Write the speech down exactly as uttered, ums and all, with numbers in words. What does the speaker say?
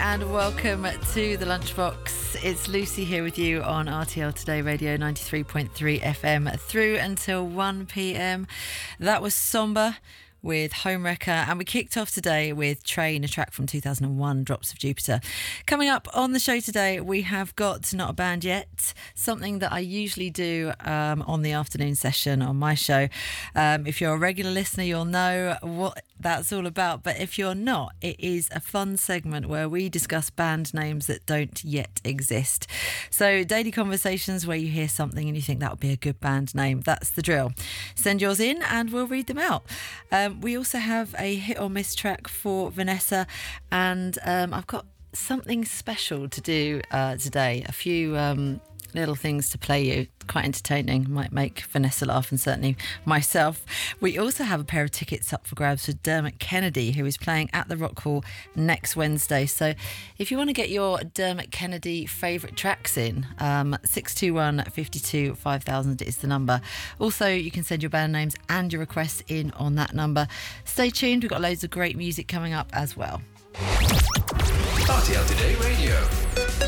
and welcome to the Lunchbox. It's Lucy here with you on R T L Today Radio ninety-three point three F M through until one p.m. That was Somber with Homewrecker, and we kicked off today with Train, a track from two thousand one, Drops of Jupiter. Coming up on the show today, we have got Not a Band Yet, something that I usually do um, on the afternoon session on my show. Um, if you're a regular listener, you'll know what that's all about, but if you're not, it is a fun segment where we discuss band names that don't yet exist. So daily conversations where you hear something and you think that would be a good band name. That's the drill. Send yours in and we'll read them out. Um, we also have a hit or miss track for Vanessa, and um, I've got something special to do uh, today. A few um, little things to play you. Quite entertaining, might make Vanessa laugh and certainly myself. We also have a pair of tickets up for grabs for Dermot Kennedy, who is playing at the Rock Hall next Wednesday. So if you want to get your Dermot Kennedy favourite tracks in, um, six two one, five two, five thousand is the number. Also, you can send your band names and your requests in on that number. Stay tuned, we've got loads of great music coming up as well. R T L Today Radio.